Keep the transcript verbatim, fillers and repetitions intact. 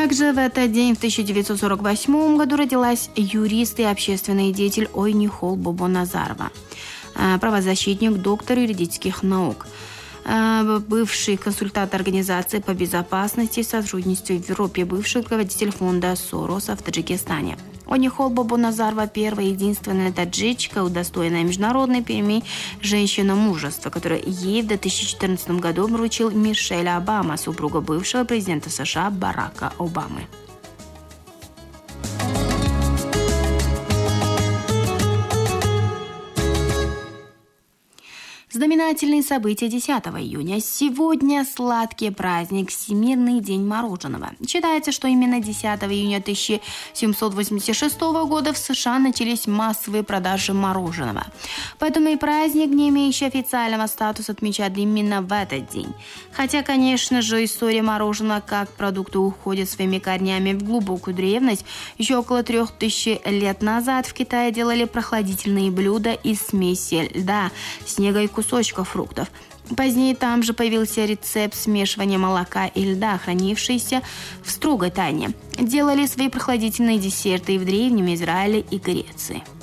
Также в этот день, в тысяча девятьсот сорок восьмом году, родилась юрист и общественный деятель Ойнихол Бобоназарова, правозащитник, доктор юридических наук, бывший консультант Организации по безопасности и сотрудничеству в Европе, бывший руководитель фонда Сороса в Таджикистане. Ойнихол Бобоназарова – первая и единственная таджичка, удостоенная международной премии «Женщина мужества», которую ей в две тысячи четырнадцатом году вручил Мишель Обама, супруга бывшего президента США Барака Обамы. Знаменательные события десятого июня. Сегодня сладкий праздник – Всемирный день мороженого. Считается, что именно десятого июня тысяча семьсот восемьдесят шестого года в США начались массовые продажи мороженого. Поэтому и праздник, не имеющий официального статуса, отмечают именно в этот день. Хотя, конечно же, история мороженого как продукта уходит своими корнями в глубокую древность. Еще около трех тысяч лет назад в Китае делали прохладительные блюда из смеси льда, снега и кусочков фруктов. Позднее там же появился рецепт смешивания молока и льда, хранившийся в строгой тайне. Делали свои прохладительные десерты и в Древнем Израиле и Греции.